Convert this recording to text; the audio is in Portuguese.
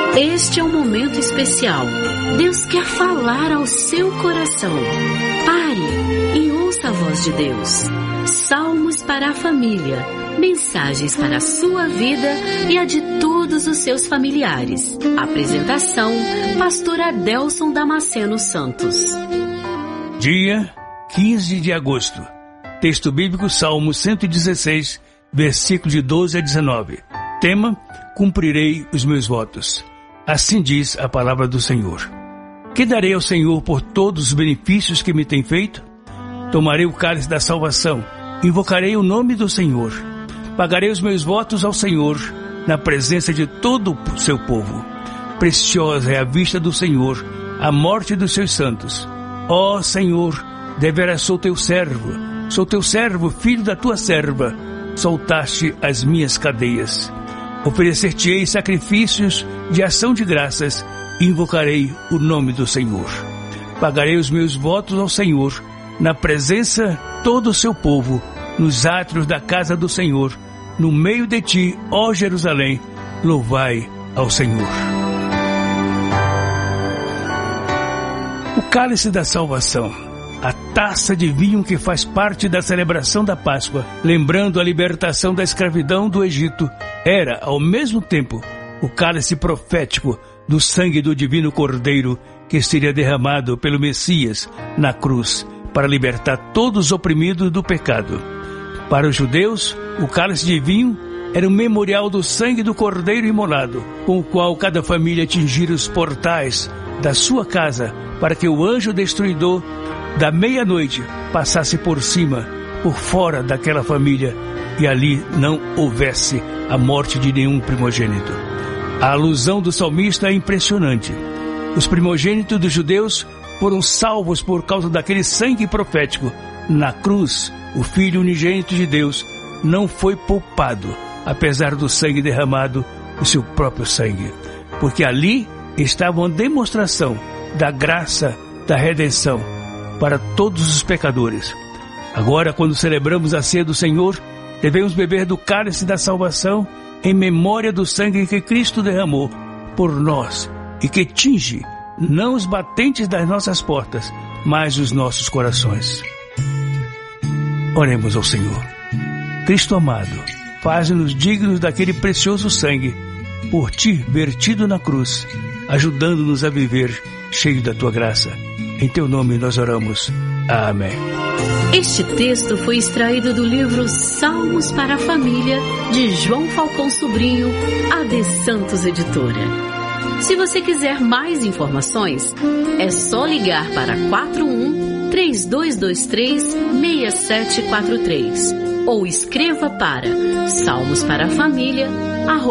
Este é um momento especial. Deus quer falar ao seu coração. Pare e ouça a voz de Deus. Salmos para a família. Mensagens para a sua vida e a de todos os seus familiares. Apresentação, Pastor Adelson Damasceno Santos. Dia 15 de agosto. Texto bíblico, Salmo 116, versículo de 12 a 19. Tema: cumprirei os meus votos. Assim diz a palavra do Senhor. Que darei ao Senhor por todos os benefícios que me tem feito? Tomarei o cálice da salvação, invocarei o nome do Senhor. Pagarei os meus votos ao Senhor, na presença de todo o seu povo. Preciosa é a vista do Senhor, a morte dos seus santos. Ó Senhor, deveras sou teu servo, filho da tua serva. Soltaste as minhas cadeias. Oferecer-te-ei sacrifícios de ação de graças, e invocarei o nome do Senhor. Pagarei os meus votos ao Senhor, na presença de todo o seu povo, nos átrios da casa do Senhor, no meio de ti, ó Jerusalém, louvai ao Senhor. O cálice da salvação, a taça de vinho que faz parte da celebração da Páscoa, lembrando a libertação da escravidão do Egito, era, ao mesmo tempo, o cálice profético do sangue do divino Cordeiro que seria derramado pelo Messias na cruz para libertar todos os oprimidos do pecado. Para os judeus, o cálice de vinho era um memorial do sangue do Cordeiro imolado, com o qual cada família atingira os portais da sua casa para que o anjo destruidor da meia-noite passasse por cima, por fora daquela família, e ali não houvesse a morte de nenhum primogênito. A alusão do salmista é impressionante. Os primogênitos dos judeus foram salvos por causa daquele sangue profético. Na cruz, o Filho unigênito de Deus não foi poupado, apesar do sangue derramado, o seu próprio sangue, porque ali estava uma demonstração da graça da redenção para todos os pecadores. Agora, quando celebramos a ceia do Senhor, devemos beber do cálice da salvação em memória do sangue que Cristo derramou por nós e que tinge não os batentes das nossas portas, mas os nossos corações. Oremos ao Senhor. Cristo amado, faz-nos dignos daquele precioso sangue por ti vertido na cruz, ajudando-nos a viver cheio da tua graça. Em teu nome nós oramos. Amém. Este texto foi extraído do livro Salmos para a Família, de João Falcão Sobrinho, AD Santos Editora. Se você quiser mais informações, é só ligar para 41-3223-6743 ou escreva para salmosparaFamilia@